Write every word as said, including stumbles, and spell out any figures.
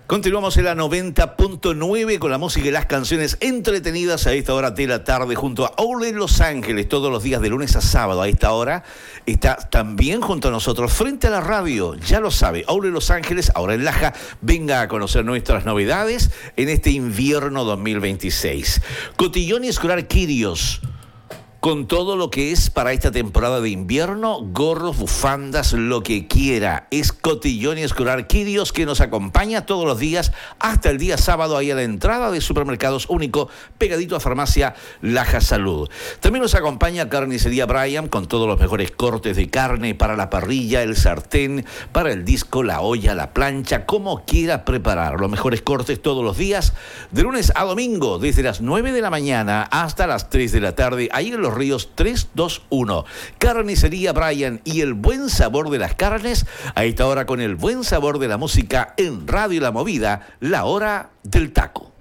Continuamos en la noventa punto nueve con la música y las canciones entretenidas a esta hora de la tarde junto a Ole Los Ángeles, todos los días de lunes a sábado a esta hora. Está también junto a nosotros frente a la radio, ya lo sabe, Ole Los Ángeles, ahora en Laja. Venga a conocer nuestras novedades en este invierno dos mil veintiséis. Cotillón y Escolar Quirios, con todo lo que es para esta temporada de invierno, gorros, bufandas, lo que quiera. Es Cotillón y Escolar Quirios, que nos acompaña todos los días hasta el día sábado ahí a la entrada de Supermercados Único, pegadito a Farmacia Laja Salud. También nos acompaña Carnicería Brian, con todos los mejores cortes de carne para la parrilla, el sartén, para el disco, la olla, la plancha, como quiera preparar. Los mejores cortes todos los días, de lunes a domingo, desde las nueve de la mañana hasta las tres de la tarde, ahí en los Ríos tres dos uno. Carnicería Brian y el buen sabor de las carnes, a esta hora con el buen sabor de la música en Radio La Movida, la hora del taco.